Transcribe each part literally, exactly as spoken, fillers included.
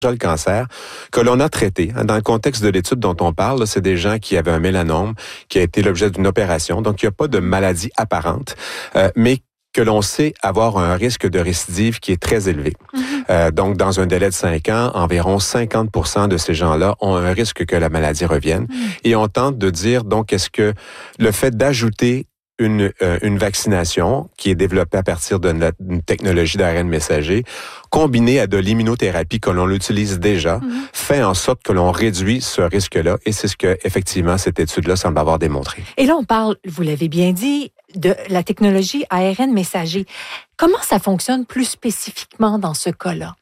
le cancer, que l'on a traité. Dans le contexte de l'étude dont on parle, c'est des gens qui avaient un mélanome, qui a été l'objet d'une opération, donc il n'y a pas de maladie apparente, euh, mais que l'on sait avoir un risque de récidive qui est très élevé. Mm-hmm. Euh, donc, dans un délai de cinq ans, environ cinquante pour cent de ces gens-là ont un risque que la maladie revienne. Mm-hmm. Et on tente de dire, donc, est-ce que le fait d'ajouter Une, euh, une vaccination qui est développée à partir d'une technologie d'A R N messager, combinée à de l'immunothérapie que l'on utilise déjà, mm-hmm. fait en sorte que l'on réduit ce risque-là. Et c'est ce que, effectivement, cette étude-là semble avoir démontré. Et là, on parle, vous l'avez bien dit, de la technologie A R N messager. Comment ça fonctionne plus spécifiquement dans ce cas-là?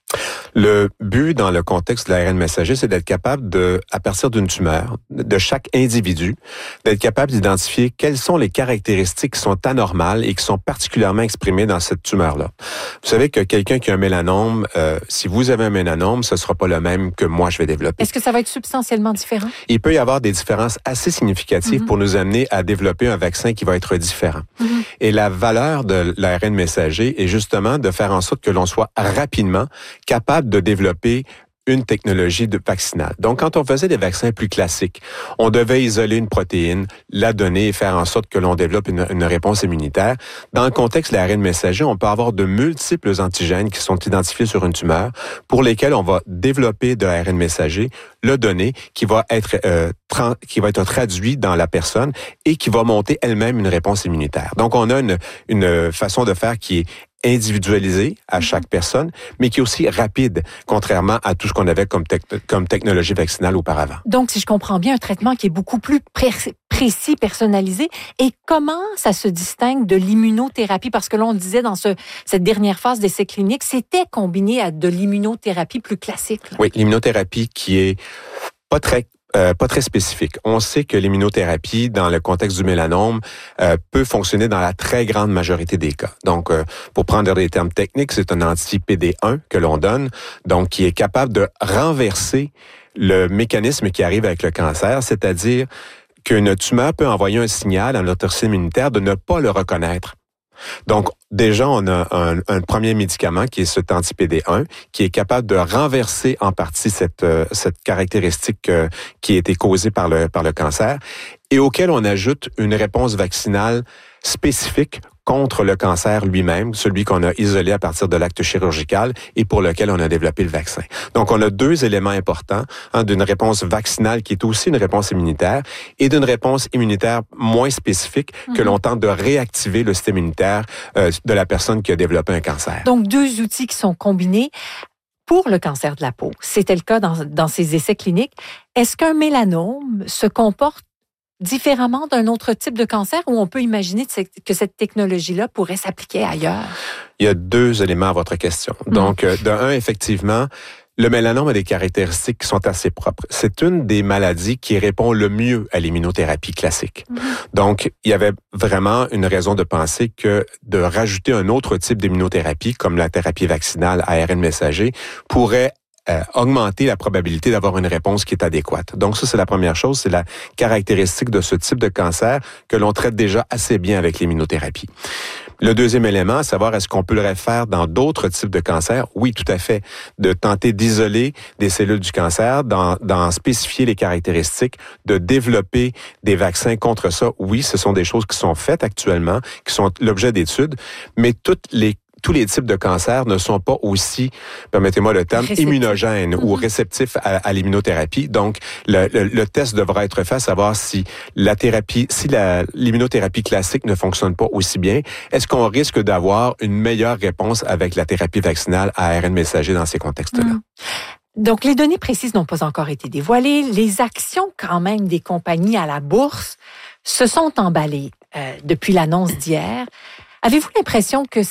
Le but dans le contexte de l'A R N messager, c'est d'être capable de, à partir d'une tumeur, de chaque individu, d'être capable d'identifier quelles sont les caractéristiques qui sont anormales et qui sont particulièrement exprimées dans cette tumeur-là. Vous savez que quelqu'un qui a un mélanome, euh, si vous avez un mélanome, ce sera pas le même que moi je vais développer. Est-ce que ça va être substantiellement différent? Il peut y avoir des différences assez significatives mm-hmm. pour nous amener à développer un vaccin qui va être différent. Mm-hmm. Et la valeur de l'A R N messager est justement de faire en sorte que l'on soit rapidement capable de développer une technologie de vaccinale. Donc, quand on faisait des vaccins plus classiques, on devait isoler une protéine, la donner et faire en sorte que l'on développe une, une réponse immunitaire. Dans le contexte de l'A R N messager, on peut avoir de multiples antigènes qui sont identifiés sur une tumeur pour lesquels on va développer de l'A R N messager, le donner, qui va être euh, tra- qui va être traduit dans la personne et qui va monter elle-même une réponse immunitaire. Donc, on a une, une façon de faire qui est individualisé à chaque personne, mais qui est aussi rapide, contrairement à tout ce qu'on avait comme, te- comme technologie vaccinale auparavant. Donc, si je comprends bien, un traitement qui est beaucoup plus pré- précis, personnalisé. Et comment ça se distingue de l'immunothérapie? Parce que là, on disait dans ce, cette dernière phase d'essai clinique, c'était combiné à de l'immunothérapie plus classique. Là. Oui, l'immunothérapie qui est pas très Euh, pas très spécifique. On sait que l'immunothérapie, dans le contexte du mélanome, euh, peut fonctionner dans la très grande majorité des cas. Donc, euh, pour prendre des termes techniques, c'est un anti-P D un que l'on donne, donc qui est capable de renverser le mécanisme qui arrive avec le cancer, c'est-à-dire qu'une tumeur peut envoyer un signal à notre système immunitaire de ne pas le reconnaître. Donc, déjà, on a un, un premier médicament qui est cet anti-P D un, qui est capable de renverser en partie cette, euh, cette caractéristique euh, qui a été causée par le, par le cancer et auquel on ajoute une réponse vaccinale spécifique contre le cancer lui-même, celui qu'on a isolé à partir de l'acte chirurgical et pour lequel on a développé le vaccin. Donc, on a deux éléments importants, hein, d'une réponse vaccinale qui est aussi une réponse immunitaire et d'une réponse immunitaire moins spécifique mm-hmm. que l'on tente de réactiver le système immunitaire euh, de la personne qui a développé un cancer. Donc, deux outils qui sont combinés pour le cancer de la peau. C'était le cas dans, dans ces essais cliniques. Est-ce qu'un mélanome se comporte différemment d'un autre type de cancer où on peut imaginer que cette technologie-là pourrait s'appliquer ailleurs? Il y a deux éléments à votre question. Mmh. Donc, euh, de un, effectivement, le mélanome a des caractéristiques qui sont assez propres. C'est une des maladies qui répond le mieux à l'immunothérapie classique. Mmh. Donc, il y avait vraiment une raison de penser que de rajouter un autre type d'immunothérapie, comme la thérapie vaccinale A R N messager, pourrait Euh, augmenter la probabilité d'avoir une réponse qui est adéquate. Donc ça, c'est la première chose, c'est la caractéristique de ce type de cancer que l'on traite déjà assez bien avec l'immunothérapie. Le deuxième élément, à savoir, est-ce qu'on peut le faire dans d'autres types de cancers? Oui, tout à fait. De tenter d'isoler des cellules du cancer, d'en, d'en spécifier les caractéristiques, de développer des vaccins contre ça. Oui, ce sont des choses qui sont faites actuellement, qui sont l'objet d'études, mais toutes les tous les types de cancers ne sont pas aussi, permettez-moi le terme, réceptif. immunogènes mm-hmm. ou réceptifs à, à l'immunothérapie. Donc, le, le, le test devra être fait à savoir si la thérapie, si la, l'immunothérapie classique ne fonctionne pas aussi bien, est-ce qu'on risque d'avoir une meilleure réponse avec la thérapie vaccinale à A R N messager dans ces contextes-là? Mm. Donc, les données précises n'ont pas encore été dévoilées. Les actions, quand même, des compagnies à la bourse se sont emballées euh, depuis l'annonce d'hier. Avez-vous l'impression que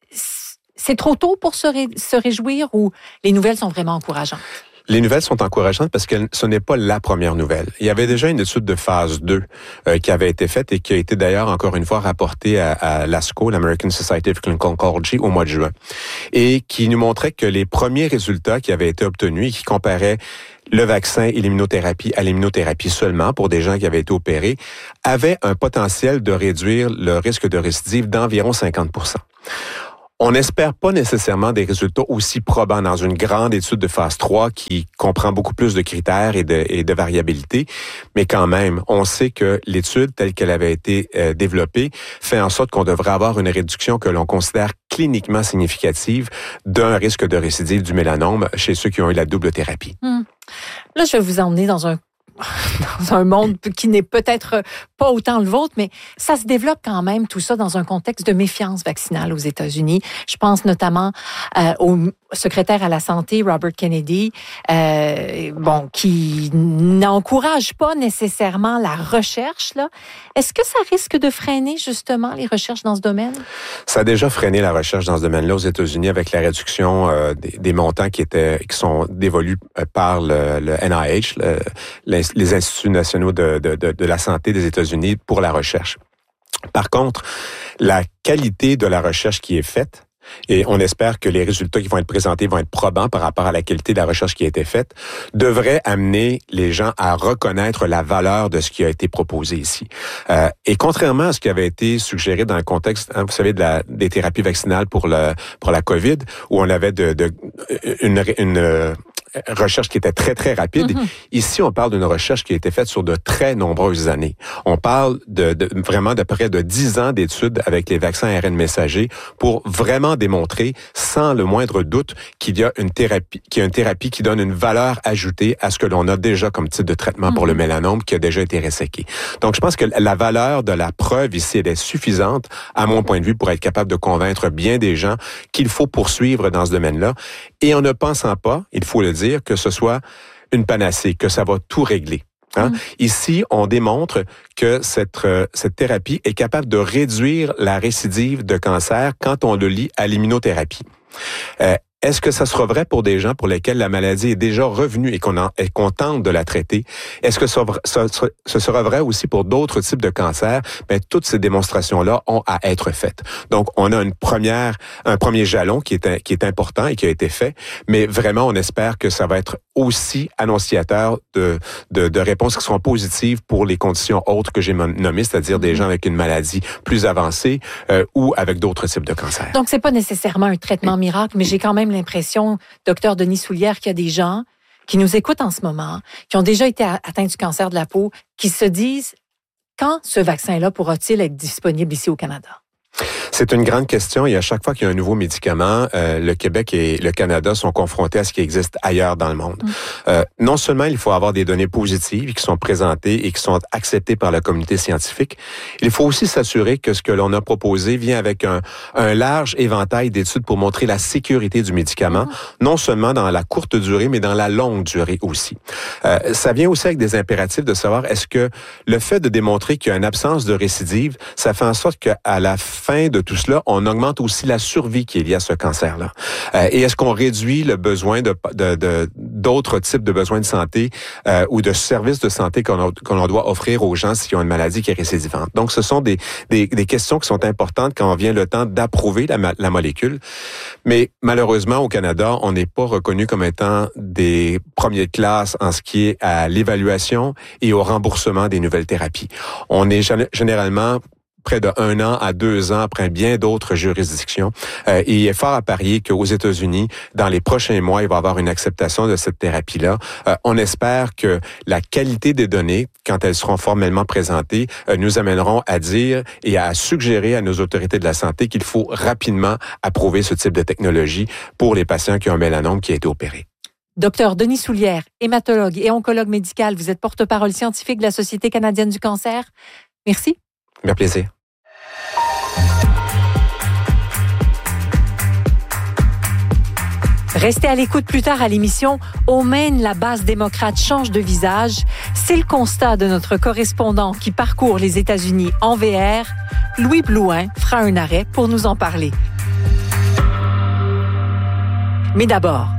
c'est trop tôt pour se, ré- se réjouir ou les nouvelles sont vraiment encourageantes? Les nouvelles sont encourageantes parce que ce n'est pas la première nouvelle. Il y avait déjà une étude de phase deux euh, qui avait été faite et qui a été d'ailleurs encore une fois rapportée à, à l'ASCO, l'American Society of Clinical Oncology, au mois de juin, et qui nous montrait que les premiers résultats qui avaient été obtenus et qui comparaient le vaccin et l'immunothérapie à l'immunothérapie seulement pour des gens qui avaient été opérés, avaient un potentiel de réduire le risque de récidive d'environ cinquante pour cent. On n'espère pas nécessairement des résultats aussi probants dans une grande étude de phase trois qui comprend beaucoup plus de critères et de, et de variabilité, mais quand même, on sait que l'étude telle qu'elle avait été euh, développée fait en sorte qu'on devrait avoir une réduction que l'on considère cliniquement significative d'un risque de récidive du mélanome chez ceux qui ont eu la double thérapie. Hum. Là, je vais vous emmener dans un dans un monde qui n'est peut-être pas autant le vôtre, mais ça se développe quand même, tout ça, dans un contexte de méfiance vaccinale aux États-Unis. Je pense notamment euh, au secrétaire à la Santé, Robert Kennedy, euh, bon, qui n'encourage pas nécessairement la recherche, là. Est-ce que ça risque de freiner, justement, les recherches dans ce domaine? Ça a déjà freiné la recherche dans ce domaine-là aux États-Unis avec la réduction euh, des, des montants qui étaient qui sont dévolus par le, le N I H, le, les Instituts nationaux de, de, de, de la santé des États-Unis pour la recherche. Par contre, la qualité de la recherche qui est faite, et on espère que les résultats qui vont être présentés vont être probants par rapport à la qualité de la recherche qui a été faite, devrait amener les gens à reconnaître la valeur de ce qui a été proposé ici. Euh, et contrairement à ce qui avait été suggéré dans le contexte, hein, vous savez, de la, des thérapies vaccinales pour le pour la COVID, où on avait de, de une, une recherche qui était très, très rapide. Mm-hmm. Ici, on parle d'une recherche qui a été faite sur de très nombreuses années. On parle de, de vraiment de près de dix ans d'études avec les vaccins A R N messagers pour vraiment démontrer, sans le moindre doute, qu'il y a une thérapie, qu'il y a une thérapie qui donne une valeur ajoutée à ce que l'on a déjà comme type de traitement mm-hmm. pour le mélanome qui a déjà été resséqué. Donc, je pense que la valeur de la preuve ici, elle est suffisante, à mon point de vue, pour être capable de convaincre bien des gens qu'il faut poursuivre dans ce domaine-là. Et en ne pensant pas, il faut le dire, que ce soit une panacée, que ça va tout régler. Hein? Mm. Ici, on démontre que cette, euh, cette thérapie est capable de réduire la récidive de cancer quand on le lie à l'immunothérapie. Euh, Est-ce que ça sera vrai pour des gens pour lesquels la maladie est déjà revenue et qu'on, en, et qu'on tente de la traiter? Est-ce que ça, ça, ce sera vrai aussi pour d'autres types de cancers? Ben, toutes ces démonstrations-là ont à être faites. Donc, on a une première, un premier jalon qui est, qui est important et qui a été fait, mais vraiment, on espère que ça va être aussi annonciateur de, de, de réponses qui seront positives pour les conditions autres que j'ai nommées, c'est-à-dire des gens avec une maladie plus avancée euh, ou avec d'autres types de cancers. Donc, c'est pas nécessairement un traitement miracle, mais j'ai quand même l'impression, docteur Denis Soulière, qu'il y a des gens qui nous écoutent en ce moment, qui ont déjà été atteints du cancer de la peau, qui se disent, quand ce vaccin-là pourra-t-il être disponible ici au Canada? C'est une grande question et à chaque fois qu'il y a un nouveau médicament, euh, le Québec et le Canada sont confrontés à ce qui existe ailleurs dans le monde. Mmh. Euh, non seulement il faut avoir des données positives qui sont présentées et qui sont acceptées par la communauté scientifique, il faut aussi s'assurer que ce que l'on a proposé vient avec un, un large éventail d'études pour montrer la sécurité du médicament, mmh. non seulement dans la courte durée, mais dans la longue durée aussi. Euh, ça vient aussi avec des impératifs de savoir est-ce que le fait de démontrer qu'il y a une absence de récidive, ça fait en sorte qu'à la fin de tout cela, on augmente aussi la survie qui est liée à ce cancer-là. Euh, et est-ce qu'on réduit le besoin de, de, de d'autres types de besoins de santé euh, ou de services de santé qu'on, a, qu'on doit offrir aux gens s'ils ont une maladie qui est récidivante? Donc, ce sont des, des, des questions qui sont importantes quand vient le temps d'approuver la, la molécule. Mais malheureusement, au Canada, on n'est pas reconnu comme étant des premiers de classe en ce qui est à l'évaluation et au remboursement des nouvelles thérapies. On est généralement près de un an à deux ans après bien d'autres juridictions. Euh, et il est fort à parier qu'aux États-Unis, dans les prochains mois, il va y avoir une acceptation de cette thérapie-là. Euh, on espère que la qualité des données, quand elles seront formellement présentées, euh, nous amèneront à dire et à suggérer à nos autorités de la santé qu'il faut rapidement approuver ce type de technologie pour les patients qui ont un mélanome qui a été opéré. Docteur Denis Soulière, hématologue et oncologue médical, vous êtes porte-parole scientifique de la Société canadienne du cancer. Merci. Bien plaisir. Restez à l'écoute plus tard à l'émission « Au Maine, la base démocrate change de visage ». C'est le constat de notre correspondant qui parcourt les États-Unis en V R. Louis Blouin fera un arrêt pour nous en parler. Mais d'abord,